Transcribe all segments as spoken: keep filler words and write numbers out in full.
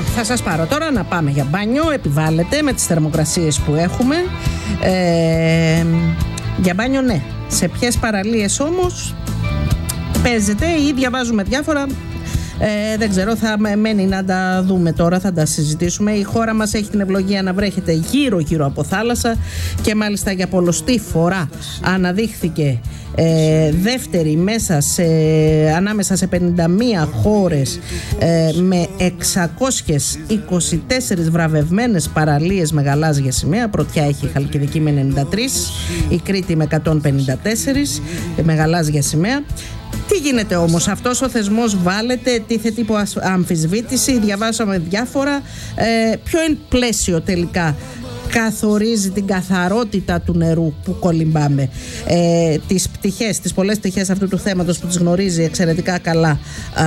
θα σας πάρω τώρα να πάμε για μπάνιο. Επιβάλλεται με τις θερμοκρασίες που έχουμε. Ε, για μπάνιο ναι. Σε ποιες παραλίες όμως παίζεται ή διαβάζουμε διάφορα. Ε, δεν ξέρω, θα μένει να τα δούμε τώρα, θα τα συζητήσουμε. Η χώρα μας έχει την ευλογία να βρέχεται γύρω γύρω από θάλασσα και μάλιστα για πολλοστή φορά αναδείχθηκε ε, δεύτερη μέσα σε, ανάμεσα σε πενήντα μία χώρες ε, με εξακόσιες είκοσι τέσσερις βραβευμένες παραλίες με γαλάζια σημαία. Πρωτιά έχει η Χαλκιδική με ενενήντα τρεις, η Κρήτη με εκατόν πενήντα τέσσερις με γαλάζια σημαία. Τι γίνεται όμως, αυτός ο θεσμός βάλετε, τίθεται υπό αμφισβήτηση, διαβάσαμε διάφορα. Ε, ποιο είναι πλαίσιο τελικά καθορίζει την καθαρότητα του νερού που κολυμπάμε? Ε, τις πτυχές, τις πολλές πτυχές αυτού του θέματος που τις γνωρίζει εξαιρετικά καλά α,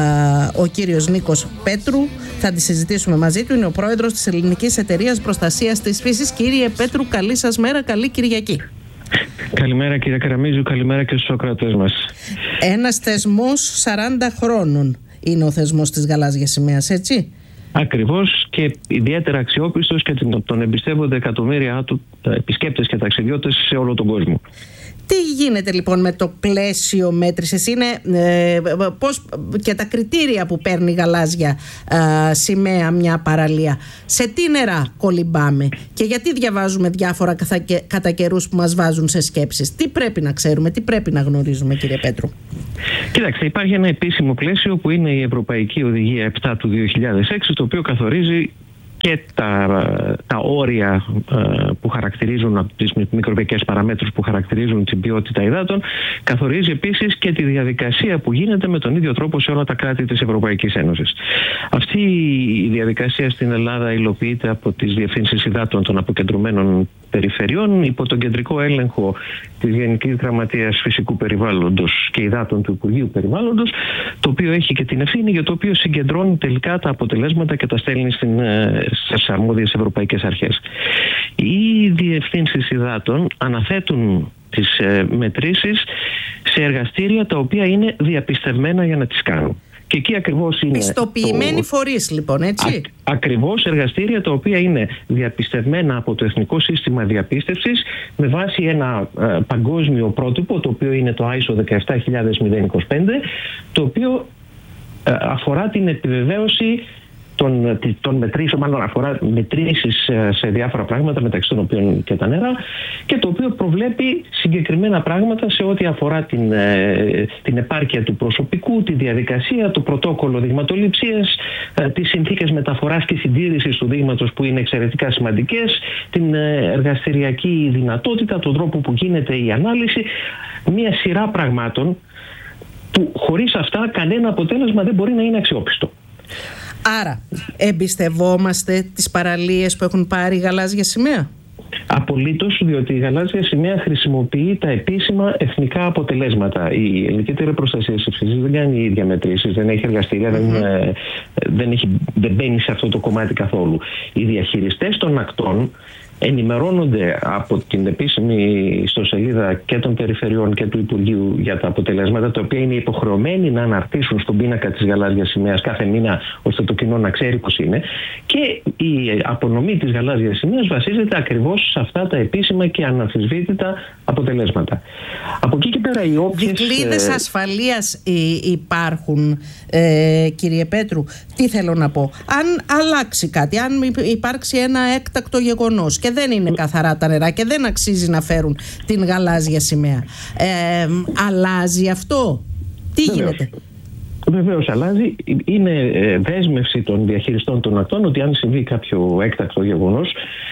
ο κύριος Νίκος Πέτρου, θα τις συζητήσουμε μαζί του. Είναι ο πρόεδρος της Ελληνικής Εταιρείας Προστασίας της Φύσης. Κύριε Πέτρου, καλή σας μέρα, καλή Κυριακή. Καλημέρα κύριε Καραμίζου, καλημέρα και στους ακροατές μας. Ένας θεσμός σαράντα χρόνων είναι ο θεσμός της γαλάζιας σημαίας, έτσι? Ακριβώς, και ιδιαίτερα αξιόπιστος και τον εμπιστεύονται εκατομμύρια επισκέπτες και ταξιδιώτες σε όλο τον κόσμο. Τι γίνεται λοιπόν με το πλαίσιο μέτρησης? Είναι ε, πώς, και τα κριτήρια που παίρνει η γαλάζια ε, σημαία μια παραλία? Σε τι νερά κολυμπάμε και γιατί διαβάζουμε διάφορα κατά καιρούς που μας βάζουν σε σκέψεις? Τι πρέπει να ξέρουμε, τι πρέπει να γνωρίζουμε, κύριε Πέτρου? Κοιτάξτε, υπάρχει ένα επίσημο πλαίσιο που είναι η Ευρωπαϊκή Οδηγία επτά του δύο χιλιάδες έξι, το οποίο καθορίζει και τα, τα όρια ε, που χαρακτηρίζουν, από τις μικροβιακές παραμέτρους που χαρακτηρίζουν την ποιότητα υδάτων. Καθορίζει επίσης και τη διαδικασία που γίνεται με τον ίδιο τρόπο σε όλα τα κράτη της Ευρωπαϊκής Ένωσης. Αυτή η διαδικασία στην Ελλάδα υλοποιείται από τις Διευθύνσεις Υδάτων των αποκεντρωμένων περιφερειών υπό τον κεντρικό έλεγχο της Γενικής Γραμματείας Φυσικού Περιβάλλοντος και Υδάτων του Υπουργείου Περιβάλλοντος, το οποίο έχει και την ευθύνη για το οποίο συγκεντρώνει τελικά τα αποτελέσματα και τα στέλνει στην, στις αρμόδιες ευρωπαϊκές αρχές. Οι διευθύνσεις υδάτων αναθέτουν τις ε, μετρήσεις σε εργαστήρια τα οποία είναι διαπιστευμένα για να τις κάνουν. Και εκεί ακριβώς είναι. Πιστοποιημένοι το... φορείς, λοιπόν, έτσι. Α, ακριβώς εργαστήρια τα οποία είναι διαπιστευμένα από το Εθνικό Σύστημα Διαπίστευσης με βάση ένα ε, παγκόσμιο πρότυπο, το οποίο είναι το άι ες ο δεκαεπτά χιλιάδες είκοσι πέντε, το οποίο ε, αφορά την επιβεβαίωση των, των μετρήσεων, μάλλον αφορά μετρήσεις σε διάφορα πράγματα, μεταξύ των οποίων και τα νερά, και το οποίο προβλέπει συγκεκριμένα πράγματα σε ό,τι αφορά την, την επάρκεια του προσωπικού, τη διαδικασία, το πρωτόκολλο δειγματοληψίας, τις συνθήκες μεταφοράς και συντήρησης του δείγματος που είναι εξαιρετικά σημαντικές, την εργαστηριακή δυνατότητα, τον τρόπο που γίνεται η ανάλυση, μια σειρά πραγμάτων που χωρίς αυτά κανένα αποτέλεσμα δεν μπορεί να είναι αξιόπιστο. Άρα, εμπιστευόμαστε τις παραλίες που έχουν πάρει γαλάζια σημαία? Απολύτως, διότι η γαλάζια σημαία χρησιμοποιεί τα επίσημα εθνικά αποτελέσματα. Η Ελληνική Εταιρεία Προστασίας της Φύσης δεν κάνει οι ίδια μετρήσεις, δεν έχει εργαστήρια, mm-hmm. δεν, δεν, έχει, δεν μπαίνει σε αυτό το κομμάτι καθόλου. Οι διαχειριστές των ακτών ενημερώνονται από την επίσημη ιστοσελίδα και των περιφερειών και του Υπουργείου για τα αποτελέσματα, τα οποία είναι υποχρεωμένοι να αναρτήσουν στον πίνακα της γαλάζιας σημαίας κάθε μήνα, ώστε το κοινό να ξέρει πώς είναι. Και η απονομή της γαλάζιας σημαίας βασίζεται ακριβώς σε αυτά τα επίσημα και αναμφισβήτητα αποτελέσματα. Από εκεί και πέρα οι όποιες... Δικλείδες ασφαλείας υπάρχουν, ε, κύριε Πέτρου? Τι θέλω να πω? Αν αλλάξει κάτι, αν υπάρξει ένα έκτακτο γεγονός και δεν είναι καθαρά τα νερά και δεν αξίζει να φέρουν την γαλάζια σημαία, ε, αλλάζει αυτό? Τι Βεβαίως. γίνεται? Βεβαίως αλλάζει. Είναι δέσμευση των διαχειριστών των ακτών ότι αν συμβεί κάποιο έκτακτο γεγονός,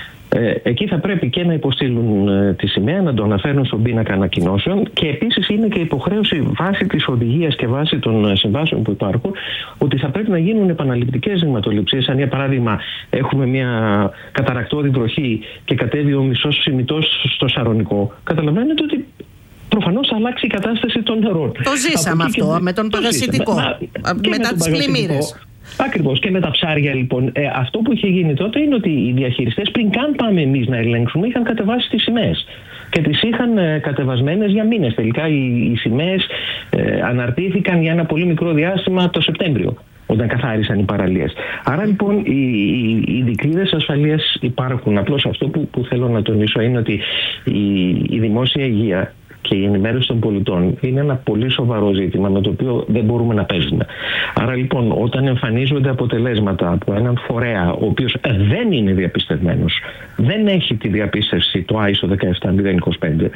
Ε, εκεί θα πρέπει και να υποστείλουν ε, τη σημαία, να το αναφέρουν στον πίνακα ανακοινώσεων, και επίσης είναι και υποχρέωση βάσει της οδηγίας και βάσει των συμβάσεων που υπάρχουν ότι θα πρέπει να γίνουν επαναληπτικές δειγματοληψίες. Αν για παράδειγμα έχουμε μια καταρρακτώδη βροχή και κατέβει ο μισός ημιτός στο Σαρονικό, καταλαβαίνετε ότι προφανώς θα αλλάξει η κατάσταση των νερών. Το ζήσαμε αυτό και... με τον Παγασιτικό, μετά τις πλημμύρες. Ακριβώς, και με τα ψάρια λοιπόν. Ε, αυτό που είχε γίνει τότε είναι ότι οι διαχειριστές, πριν καν πάμε εμείς να ελέγξουμε, είχαν κατεβάσει τις σημαίες και τις είχαν ε, κατεβασμένες για μήνες. Τελικά οι, οι σημαίες ε, αναρτήθηκαν για ένα πολύ μικρό διάστημα το Σεπτέμβριο. όταν καθάρισαν οι παραλίες. Άρα λοιπόν οι, οι, οι δικλείδες ασφαλείας υπάρχουν. Απλώς αυτό που, που θέλω να τονίσω είναι ότι η, η δημόσια υγεία και η ενημέρωση των πολιτών είναι ένα πολύ σοβαρό ζήτημα με το οποίο δεν μπορούμε να παίζουμε. Άρα λοιπόν όταν εμφανίζονται αποτελέσματα από έναν φορέα ο οποίος δεν είναι διαπιστευμένος, δεν έχει τη διαπίστευση το άι ες ο ένα επτά μηδέν είκοσι πέντε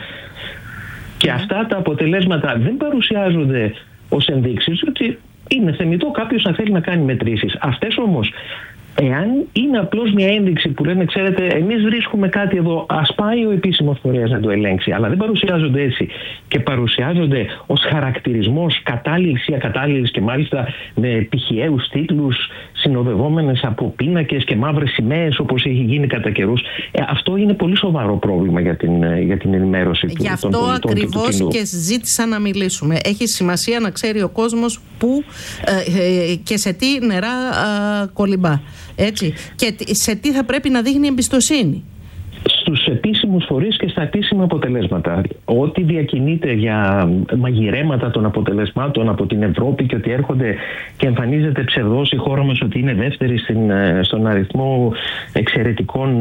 και αυτά τα αποτελέσματα δεν παρουσιάζονται ως ενδείξεις ότι είναι θεμιτό κάποιος να θέλει να κάνει μετρήσεις. Αυτές όμως, εάν είναι απλώς μια ένδειξη που λένε, ξέρετε, εμείς βρίσκουμε κάτι εδώ, ας πάει ο επίσημος φορέας να το ελέγξει, αλλά δεν παρουσιάζονται έτσι και παρουσιάζονται ως χαρακτηρισμός κατάλληλης ή ακατάλληλης και μάλιστα με πηχιαίους τίτλους συνοδευόμενες από πίνακες και μαύρες σημαίες όπως έχει γίνει κατά καιρούς, ε, αυτό είναι πολύ σοβαρό πρόβλημα για την, για την ενημέρωση του, Γι' αυτό των πολιτών ακριβώς και, και ζήτησα να μιλήσουμε. Έχει σημασία να ξέρει ο κόσμος που ε, ε, και σε τι νερά ε, κολυμπά. Έτσι. Και σε τι θα πρέπει να δείχνει εμπιστοσύνη. Στους επίσημους φορείς και στα επίσημα αποτελέσματα. Ό,τι διακινείται για μαγειρέματα των αποτελεσμάτων από την Ευρώπη και ότι έρχονται και εμφανίζεται ψευδώς η χώρα μας ότι είναι δεύτερη στην, στον αριθμό εξαιρετικών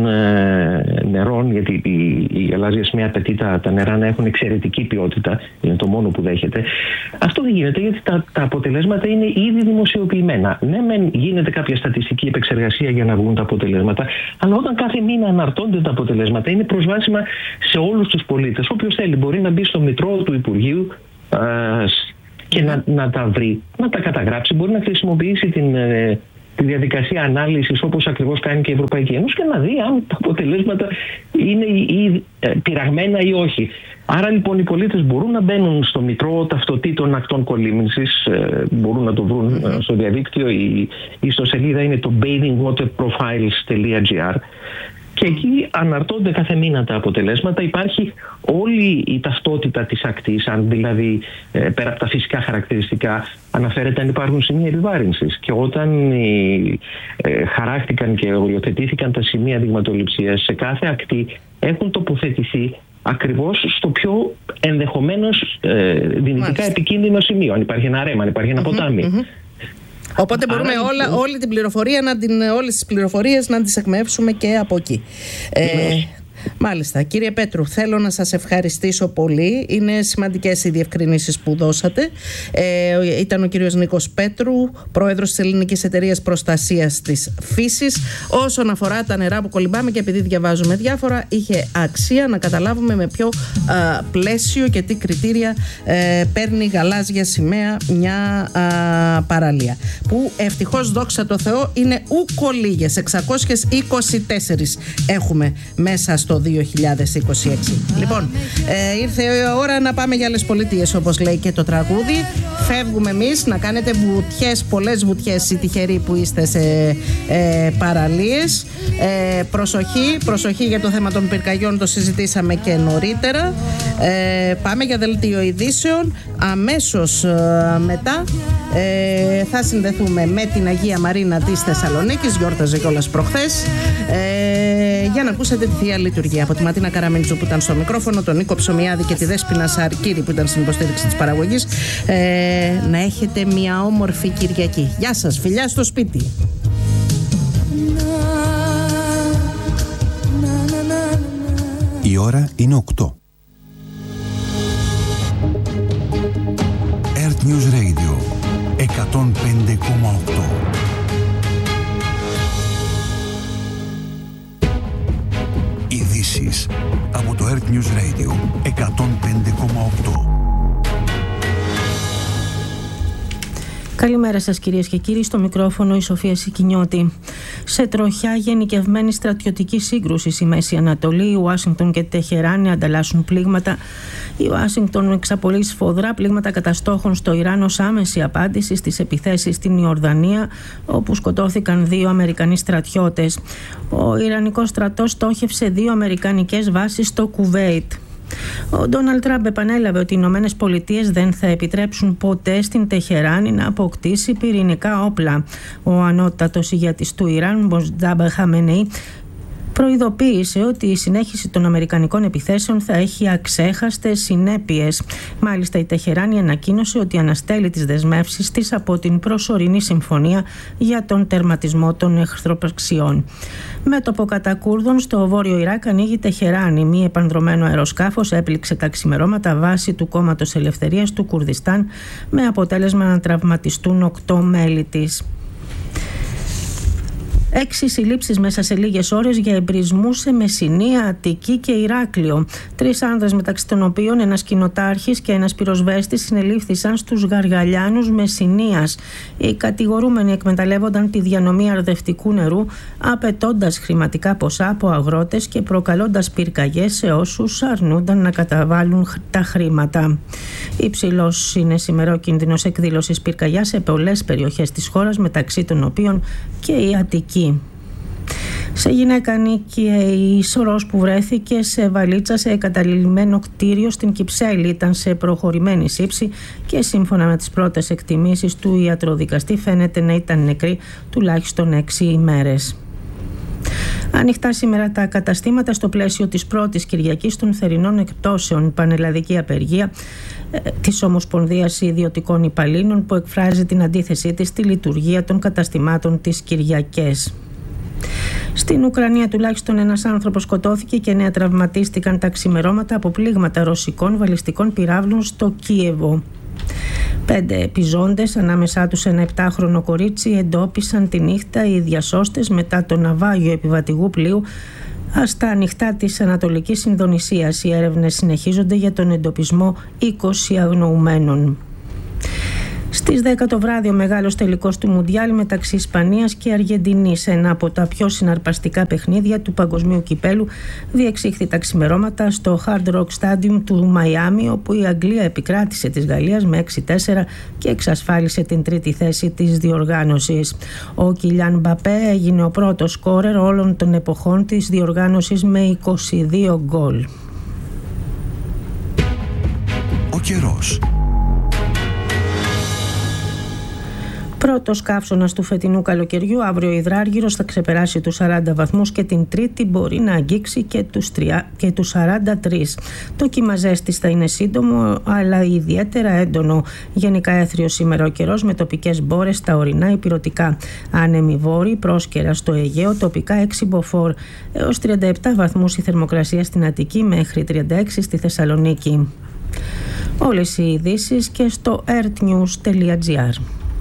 νερών, γιατί η, η γαλάζια σημαία απαιτεί τα, τα νερά να έχουν εξαιρετική ποιότητα, είναι το μόνο που δέχεται. Αυτό δεν γίνεται γιατί τα, τα αποτελέσματα είναι ήδη δημοσιοποιημένα. Ναι, μεν γίνεται κάποια στατιστική επεξεργασία για να βγουν τα αποτελέσματα, αλλά όταν κάθε μήνα αναρτώνται τα αποτελέσματα, είναι προσβάσιμα σε όλους τους πολίτες. Όποιος θέλει μπορεί να μπει στο μητρό του Υπουργείου α, και να, να τα βρει, να τα καταγράψει. Μπορεί να χρησιμοποιήσει την, ε, τη διαδικασία ανάλυσης όπως ακριβώς κάνει και η Ευρωπαϊκή Ένωση και να δει αν τα αποτελέσματα είναι ή, ε, πειραγμένα ή όχι. Άρα λοιπόν οι πολίτες μπορούν να μπαίνουν στο μητρό ταυτοτήτων ακτών κολύμνησης, ε, μπορούν να το βρουν mm-hmm. στο διαδίκτυο. Η, η ιστοσελίδα είναι το bathing water profiles τελεία τζι άρ. Και εκεί αναρτώνται κάθε μήνα τα αποτελέσματα. Υπάρχει όλη η ταυτότητα της ακτής, αν δηλαδή ε, πέρα από τα φυσικά χαρακτηριστικά αναφέρεται αν υπάρχουν σημεία επιβάρυνσης. Και όταν ε, χαράχτηκαν και οριοθετήθηκαν τα σημεία δειγματοληψίας, σε κάθε ακτή έχουν τοποθετηθεί ακριβώς στο πιο ενδεχομένως ε, δυνητικά επικίνδυνο σημείο. Αν υπάρχει ένα ρέμα, αν υπάρχει ένα mm-hmm, ποτάμι. Mm-hmm. Οπότε μπορούμε Άρα, όλα, όλη την πληροφορία να την, όλες τις πληροφορίες να τις εκμεύσουμε και από εκεί. Ε, Μάλιστα. Κύριε Πέτρου, θέλω να σας ευχαριστήσω πολύ. Είναι σημαντικές οι διευκρινήσεις που δώσατε. Ε, ήταν ο κύριος Νίκος Πέτρου, πρόεδρος της Ελληνικής Εταιρείας Προστασίας της Φύσης. Όσον αφορά τα νερά που κολυμπάμε, και επειδή διαβάζουμε διάφορα, είχε αξία να καταλάβουμε με ποιο α, πλαίσιο και τι κριτήρια ε, παίρνει γαλάζια σημαία μια α, παραλία. Που ευτυχώς, δόξα τω Θεώ, είναι ούκο λίγες. εξακόσιες είκοσι τέσσερα έχουμε μέσα στο δύο χιλιάδες είκοσι έξι. Λοιπόν, ε, ήρθε η ώρα να πάμε για άλλες πολιτείες, όπως λέει και το τραγούδι. Φεύγουμε εμείς, να κάνετε βουτιές, πολλές βουτιές οι τυχεροί που είστε σε ε, παραλίες. Ε, προσοχή, προσοχή για το θέμα των πυρκαγιών, το συζητήσαμε και νωρίτερα. Ε, πάμε για δελτίο ειδήσεων. Αμέσως ε, μετά ε, θα συνδεθούμε με την Αγία Μαρίνα της Θεσσαλονίκης, γιόρταζε κιόλας προχθές, ε, για να ακούσετε τη Θεία Λειτουργία. Από τη Ματίνα Καραμίντζου που ήταν στο μικρόφωνο, τον Νίκο Ψωμιάδη και τη Δέσποινα Σαρκύρη που ήταν στην υποστήριξη της παραγωγής. Ε, να έχετε μια όμορφη Κυριακή. Γεια σας, φιλιά στο σπίτι. Η ώρα είναι οκτώ. Earth News Radio εκατόν πέντε κόμμα οκτώ. Ειδήσεις από το Earth News Radio εκατόν πέντε κόμμα οκτώ. Καλημέρα σας κυρίες και κύριοι, στο μικρόφωνο η Σοφία Σικινιώτη. Σε τροχιά γενικευμένη στρατιωτική σύγκρουση στη Μέση Ανατολή, η Ουάσιγκτον και Τεχεράνη ανταλλάσσουν πλήγματα. Η Ουάσιγκτον εξαπολύει σφοδρά πλήγματα κατά στόχων στο Ιράν ως άμεση απάντηση στις επιθέσεις στην Ιορδανία, όπου σκοτώθηκαν δύο Αμερικανοί στρατιώτες. Ο Ιρανικός στρατός στόχευσε δύο αμερικανικές βάσεις στο Κουβέιτ. Ο Ντόναλντ Τραμπ επανέλαβε ότι οι Ηνωμένες Πολιτείες δεν θα επιτρέψουν ποτέ στην Τεχεράνη να αποκτήσει πυρηνικά όπλα. Ο ανώτατος ηγέτης του Ιράν, Μοζτάμπα Χαμενεή, προειδοποίησε ότι η συνέχιση των αμερικανικών επιθέσεων θα έχει αξέχαστες συνέπειες. Μάλιστα, η Τεχεράνη ανακοίνωσε ότι αναστέλει τις δεσμεύσεις της από την προσωρινή συμφωνία για τον τερματισμό των εχθροπραξιών. Μέτωπο κατά Κούρδων στο βόρειο Ιράκ ανοίγει Τεχεράνη. Μη επανδρωμένο αεροσκάφος έπληξε τα ξημερώματα βάση του Κόμματος Ελευθερίας του Κουρδιστάν, με αποτέλεσμα να τραυματιστούν οκτώ μέλη της. Έξι συλλήψεις μέσα σε λίγες ώρες για εμπρισμούς σε Μεσσηνία, Αττική και Ηράκλειο. Τρεις άνδρες, μεταξύ των οποίων ένας κοινοτάρχης και ένας πυροσβέστης, συνελήφθησαν στους Γαργαλιάνους Μεσσηνίας. Οι κατηγορούμενοι εκμεταλλεύονταν τη διανομή αρδευτικού νερού, απαιτώντας χρηματικά ποσά από αγρότες και προκαλώντας πυρκαγιές σε όσους αρνούνταν να καταβάλουν τα χρήματα. Υψηλός είναι σήμερα ο κίνδυνος εκδήλωσης πυρκαγιάς σε πολλές περιοχές της χώρας, μεταξύ των οποίων και η Αττική. Σε γυναίκα ανήκει η σωρός που βρέθηκε σε βαλίτσα σε εγκαταλειμμένο κτίριο στην Κυψέλη. Ήταν σε προχωρημένη σύψη και σύμφωνα με τις πρώτες εκτιμήσεις του ιατροδικαστή φαίνεται να ήταν νεκρή τουλάχιστον έξι ημέρες. Ανοιχτά σήμερα τα καταστήματα στο πλαίσιο της πρώτης Κυριακής των θερινών εκπτώσεων. Πανελλαδική απεργία ε, της Ομοσπονδίας Ιδιωτικών Υπαλλήλων που εκφράζει την αντίθεσή της στη λειτουργία των καταστημάτων τις Κυριακές. Στην Ουκρανία τουλάχιστον ένας άνθρωπος σκοτώθηκε και εννέα τραυματίστηκαν τα ξημερώματα από πλήγματα ρωσικών βαλιστικών πυράβλων στο Κίεβο. Πέντε επιζώντες, ανάμεσά τους ένα επτάχρονο κορίτσι, εντόπισαν τη νύχτα οι διασώστες μετά το ναυάγιο επιβατηγού πλοίου στα ανοιχτά της Ανατολικής Ινδονησίας. Οι έρευνες συνεχίζονται για τον εντοπισμό είκοσι αγνοουμένων. Στις δέκα το βράδυ ο μεγάλος τελικός του Μουντιάλ μεταξύ Ισπανίας και Αργεντινής, ένα από τα πιο συναρπαστικά παιχνίδια του παγκοσμίου κυπέλου, διεξήχθη τα ξημερώματα στο Hard Rock Stadium του Μαϊάμι, όπου η Αγγλία επικράτησε της Γαλλίας με έξι τέσσερα και εξασφάλισε την τρίτη θέση της διοργάνωσης. Ο Κιλιάν Μπαπέ έγινε ο πρώτος σκόρερ όλων των εποχών της διοργάνωσης με είκοσι δύο γκολ. Ο καιρός. Πρώτος καύσωνας του φετινού καλοκαιριού, αύριο ο υδράργυρος θα ξεπεράσει τους σαράντα βαθμούς και την Τρίτη μπορεί να αγγίξει και τους, τρία, και τους σαράντα τρία. Το κύμα ζέστης θα είναι σύντομο αλλά ιδιαίτερα έντονο. Γενικά έθριος σήμερα ο καιρός με τοπικές μπόρες στα ορεινά υπηρωτικά. Άνεμοι βόρειοι, πρόσκαιρα στο Αιγαίο, τοπικά έξι μποφόρ. Έως τριάντα επτά βαθμούς η θερμοκρασία στην Αττική, μέχρι τριάντα έξι στη Θεσσαλονίκη. Όλες οι ειδήσεις και στο earthnews τελεία gr.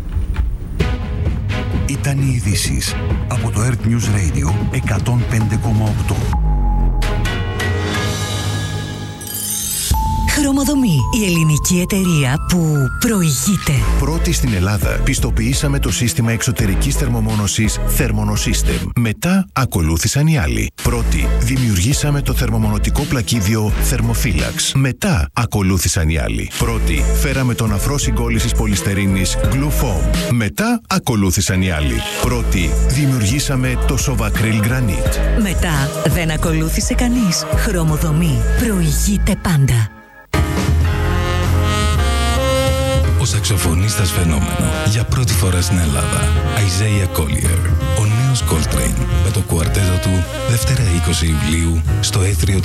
Ήταν οι ειδήσεις από το Earth News Radio εκατόν πέντε κόμμα οκτώ. Χρωμοδομή, η ελληνική εταιρεία που προηγείται. Πρώτη στην Ελλάδα πιστοποιήσαμε το σύστημα εξωτερικής θερμομόνωσης Thermonosystem. Μετά ακολούθησαν οι άλλοι. Πρώτη δημιουργήσαμε το θερμομονωτικό πλακίδιο Thermophilax. Μετά ακολούθησαν οι άλλοι. Πρώτη φέραμε τον αφρό συγκόλλησης πολυστερίνης Glufoam. Μετά ακολούθησαν οι άλλοι. Πρώτη δημιουργήσαμε το Sovacryl Granite. Μετά δεν ακολούθησε κανείς. Χρωμοδομή προηγείται πάντα. Ο σαξοφωνίστας φαινόμενο για πρώτη φορά στην Ελλάδα, Isaiah Collier, ο νέος Coltrane, με το κουαρτέτο του Δευτέρα είκοσι Ιουλίου στο Έθριο